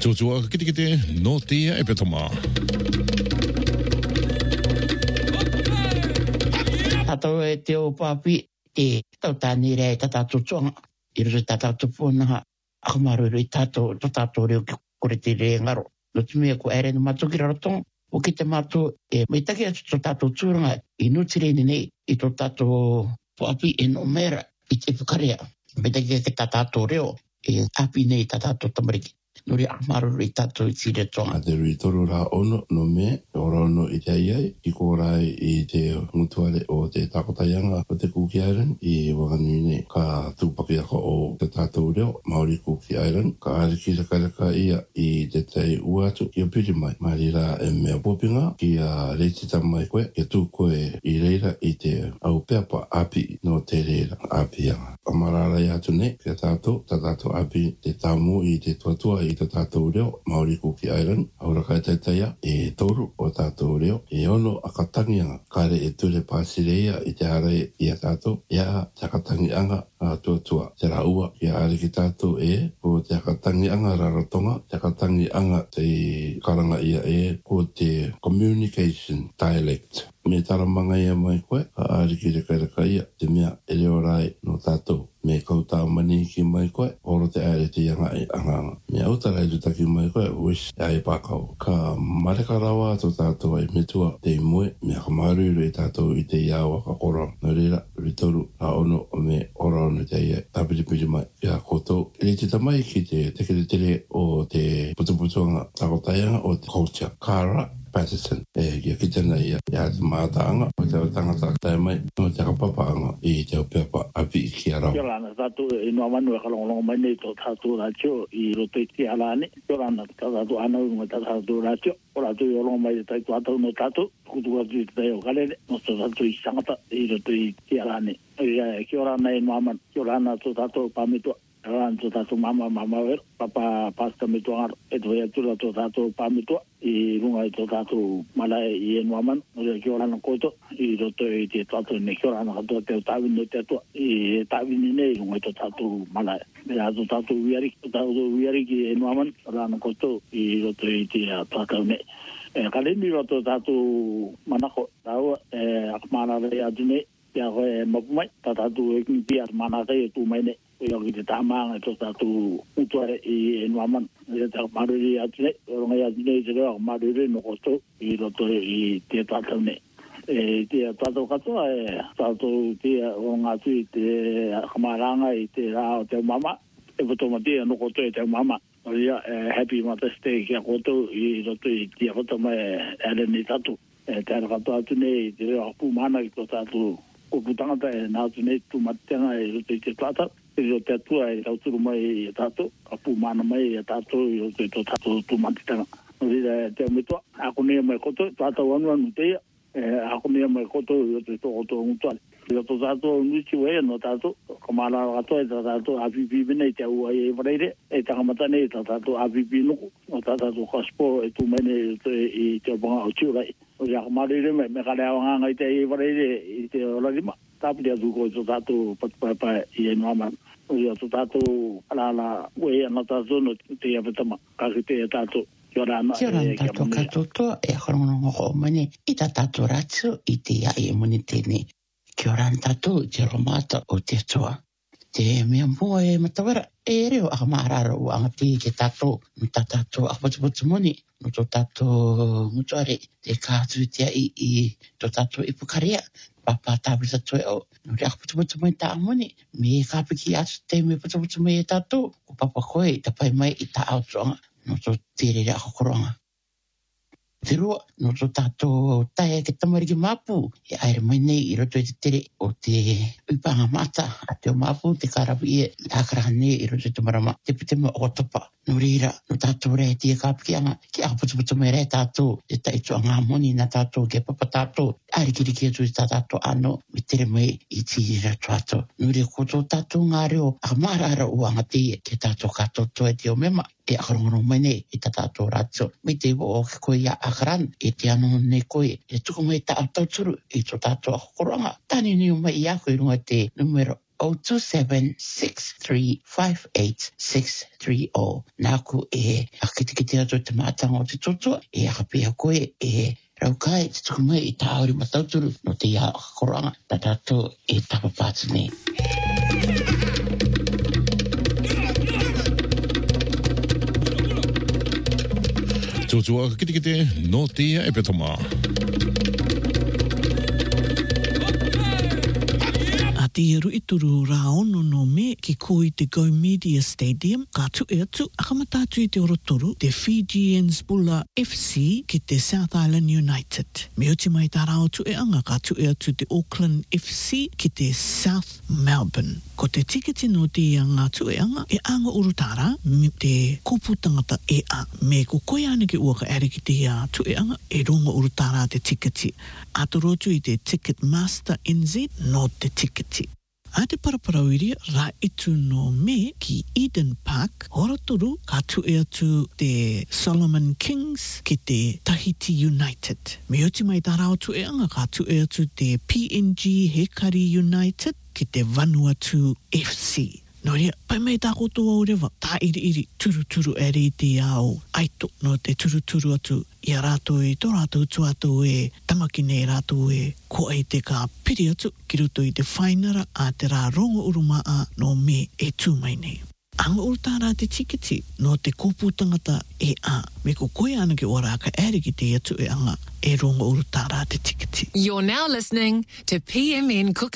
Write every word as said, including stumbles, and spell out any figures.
Tūtua kiti kiti no tia e petoma. Tato e te o papi e tau tani rea e tatato tonga. I rui tatato pōnaha akamaru i tato to tato reo ki kore te rea ngaro. No te mea ko ere no mato ki rarotonga. O ki te mato e meitaki atu to tato tūranga i nutireni nei i to tato papi e no mera i te pukarea. Meitaki ke tatato reo e api nei tatato tamariki. Nuri akamaru i tato i tire tonga. A te rui toru rā ono no me, ora ono i te aiai, i kōrai i te mutuare o te takotaianga o te Cookie Island, i Wanganui ka tūpaki ako o te tātou reo, Māori Cookie Island, ka ariki rakaraka ia i te tei uatu, i a piri mai, maari rā e mea popinga, ki a reitita mai koe, ke tū koe i reira i te au peapa api no te reira apianga. Amarara i atu ne, ke tātou, ta tātou api te tāmu i te tuatua i te tātou reo, Māori Cookie Island, aura kai taitaia, e toru o tātou reo, e ono akatangianga, kare e ture pāsireia i te arei i a tātou, ia te akatangianga a tuatua, te raua ki a are ki tātou e, ko te akatangianga rarotonga, te akatangianga te karanga ia e, ko te communication dialect. Me taramanga ia mai koe, ka are ki reka reka ia, te mea e reo rai no tātou. Me kauta mani ki mai koe, oro te aere te ianga e anganga. Me autara i rutaki mai koe, wish e ai pākau. Ka mareka rawa to tātou ai metua te imue, me ka maruru i tātou i te iawa ka kora. Nā reira, ritoru, a ono o me ora ono te ia, tāpiripiri mai, ia koto. E te tamai ki te tekere tere o te putuputuanga takotaianga o te culture. Kara Patterson, e kia ki tēnā ia, ia te mātaanga, o te tangata tai mai, no te kapapaanga i te pepa api ki a rau. Kia rana, tātou e noa manu e kalongolongo mai nei tō tātou rātio i roto i te alane. Kia rana, tātou anau ngai tātou rātio, o rātou i olongo mai te taitu atau no tātou, kutu atu i te tai o kalere, no tō tātou i sangata i roto i te alane. Kia rana e noa manu, kia rana tō tātou pāmitua. Rāna tō tātou mama mama wero, papa pasta me tuangaro, e tō ia tūra tō tātou pāmitua, i runga i tō tātou malai i e nuamanu, no rea kia rana koto, i roto i te tātou ne kia rana katoa te tāwini no te atua, i tāwini ne i runga i tō tātou malai. Mea tō tātou wiariki, tō tātou wiariki e nuamanu, rāna koto, i roto i te tātou ne. E kalemi roto tātou manako, tāua, e akamara rei atu ne, kia koe mapumai, tā tātou e kinti at manakei e tū mai ne. Ia ki te tāmaanga tō tātou utuare i e nuamanu. Ia tā maruri atu ne, rongai atu ne i te reo maruri no koto i roto i te tātou ne. E te tātou katoa e tātou te ronga atu i te kamaranga i te rao te mama. E potoma te no koto i te mama. Ia happy Mother's Day kia koto i roto i te kotoma e ere ni tātou. E te ara katoa atu ne i te reo apu mana i tō tātou o putangata e nātu ne tu matitenga e roto i te tātou. E o te atua e tauturu mai e tātou, a pū mana mai e tātou i o te tātou tu matitanga. O rira te amitua, ako nea mai koto, tātou anu anu teia, ako nea mai koto i o te tōkoto ngutuare. I o tō tātou nuichi wea no tātou, kamara katoa e tātou apipi bine i te ua e wareire, e takamatane e tātou apipi nuku, o tātou kaspo e tu mene i te opanga o tiurai. O ria kamarire me, me kare awanganga i te e wareire i te orarima. Tāpiri atu ko i tō tātou patupaipai i e nuamanu. O ia tō tātou alala ue ana tātou no te iawetama. Kaki te e tātou. Kia rana. Kia rana tātou katotoa e horongo ho mani i tā tātou ratio i te ia e muni tēnei. Kia rana tātou te romata o te toa. Te mea mua e matawara e reo a maarara o angati ke tātou. No tā tātou a patuputu muni. No tō tātou mutuare te kātu te ai i tō tātou ipukarea. Papa tāpita toi au. No rea putuputu mai tā amoni. Me e kāpiki atu te me putuputu mai e tātou. Ko papa koe i tapai mai i tā autuanga. No tō tere rea kokoronga. Te rua, no tō tātou tae ke tamariki māpū. E aere mai nei i roto i te tere o te upanga mata. A te o māpū, te karapu i e tākaraha nei i roto i te marama. Te pute me o topa. No reira, no tātou rea tia kāpikianga. Ki a putuputu mai rea tātou. Te taitua ngā moni na tātou ke papa tātou. Aere kiriki atu i tā tātou ano. Me tere mai i tīra tātou. No rea koto tātou ngā reo. A marara uanga te ke tātou kātou toa te o mema. E akarongono mai nei i tā tātou rātio. Me te iwo o ke koe ia akaran. E te ano nei koe. E tuku mai tā tauturu i tō tātou akokoranga. Tāni ni o mai i ako i runga te numero zero two seven six three five eight six three zero. Nā ku e akitikiti atu te mātanga o te toto, e akapia koe e raukai te tuku mai i tāori matauturu no te ia akakoranga ta tātou e tapapātene. Tutua kitikite no te epetoma. Te iru i turu rā ono no me ki koi te Go Media Stadium, ka tu e atu, akamatatu i te orotoru, te Fijians Bulla F C ki te South Island United. Me uti mai tā rao tu e anga, ka tu e atu te Auckland F C ki te South Melbourne. Ko te tiketi no te anga tu e anga, e anga urutara, me te kupu tangata e a, me ko koe ane ki ua ka ere ki te a tu e anga, e ronga urutara te tiketi. Atorotu i te Ticketmaster N Z, no te tiketi. A te paraparawiri, rā itu no me ki Eden Park, horatoru ka tu e atu te Solomon Kings ki te Tahiti United. Me oti mai tā rao tu e anga ka tu e atu te P N G Hekari United ki te Vanuatu F C. No rea, pai mai tā kotoa o rewa, tā iri iri turu turu e re te ao aito no te turu turu atu i a rātou e tō rātou tu atu e tamaki nei rātou e ko e te ka piri atu ki roto i te whainara a te rā rongo urumaa no me e tū mai nei. Anga urutara te tiketi no te kōpū tangata e a me ko koe ana ki ora ka ere ki te atu e anga e rongo urutara te tiketi. You're now listening to P M N Cook